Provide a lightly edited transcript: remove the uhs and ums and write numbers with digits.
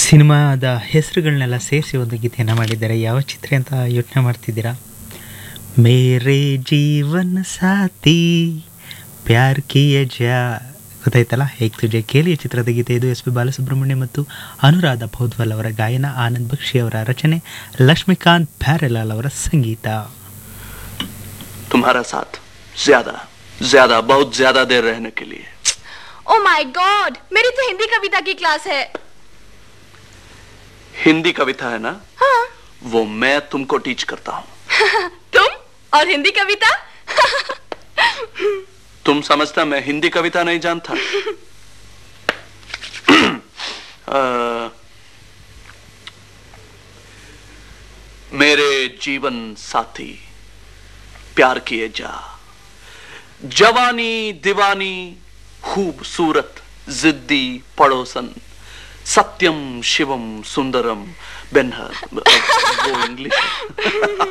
ಸಿನಿಮಾದ ಹೆಸರುಗಳನ್ನೆಲ್ಲ ಸೇರಿಸಿ ಒಂದು ಗೀತೆಯನ್ನು ಮಾಡಿದ್ದಾರೆ. ಯಾವ ಚಿತ್ರ ಅಂತ ಯೋಚನೆ ಮಾಡ್ತಿದ್ದೀರಾ? ಮೇರೇ ಜೀವನ್ ಸಾಥಿ ಪ್ಯಾರ್ ಕಿಯೇ ಜಾ, ಗೊತ್ತಾಯ್ತಲ್ಲ? ಹೇಗೆ ತುಜೆ ಕೇಳಿಯ ಚಿತ್ರದ ಗೀತೆ ಇದು. ಎಸ್ ಪಿ ಬಾಲಸುಬ್ರಹ್ಮಣ್ಯ ಮತ್ತು ಅನುರಾಧ ಪೌದ್ವಾಲ್ ಅವರ ಗಾಯನ, ಆನಂದ್ ಬಕ್ಷಿ ಅವರ ರಚನೆ, ಲಕ್ಷ್ಮೀಕಾಂತ್ ಪ್ಯಾರೆಲಾಲ್ ಅವರ ಸಂಗೀತ. तुम्हारा साथ ज्यादा ज्यादा बहुत ज्यादा देर रहने के लिए. ओ माय गॉड, मेरी तो हिंदी कविता की क्लास है. हिंदी कविता है ना? हाँ. वो मैं तुमको टीच करता हूँ. तुम और हिंदी कविता? तुम समझता मैं हिंदी कविता नहीं जानता? मेरे जीवन साथी प्यार किए जा, जवानी दीवानी खूबसूरत जिद्दी पड़ोसन, सत्यम शिवम सुंदरम बेनहर. वो इंग्लिश